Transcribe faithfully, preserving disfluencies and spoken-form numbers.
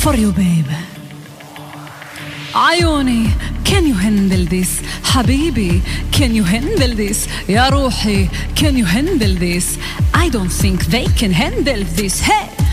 for you baby. عيوني can you handle this. حبيبي can you handle this. يا روحي can you handle this. I don't think they can handle this. Hey